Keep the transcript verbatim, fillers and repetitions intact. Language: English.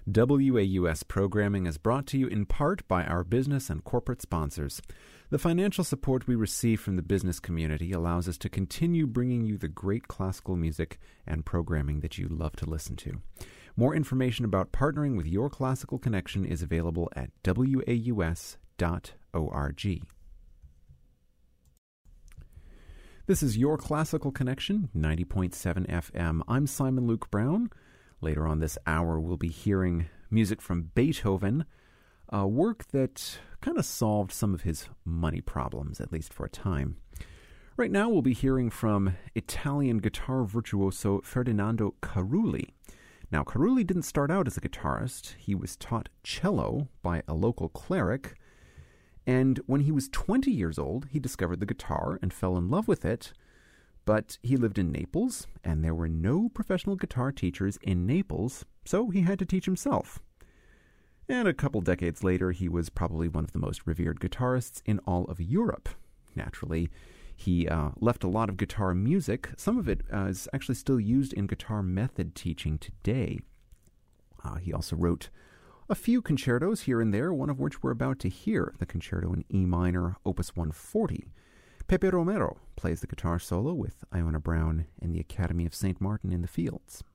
W A U S programming is brought to you in part by our business and corporate sponsors. The financial support we receive from the business community allows us to continue bringing you the great classical music and programming that you love to listen to. More information about partnering with Your Classical Connection is available at W A U S dot org. This is Your Classical Connection, ninety point seven F M. I'm Simon Luke Brown. Later on this hour, we'll be hearing music from Beethoven, a work that kind of solved some of his money problems, at least for a time. Right now, we'll be hearing from Italian guitar virtuoso Ferdinando Carulli. Now, Carulli didn't start out as a guitarist. He was taught cello by a local cleric, and when he was twenty years old, he discovered the guitar and fell in love with it. But he lived in Naples, and there were no professional guitar teachers in Naples, so he had to teach himself. And a couple decades later, he was probably one of the most revered guitarists in all of Europe. Naturally, he uh, left a lot of guitar music. Some of it uh, is actually still used in guitar method teaching today. Uh, he also wrote a few concertos here and there, one of which we're about to hear, the concerto in E minor, opus one forty. Pepe Romero plays the guitar solo with Iona Brown and the Academy of Saint Martin in the Fields.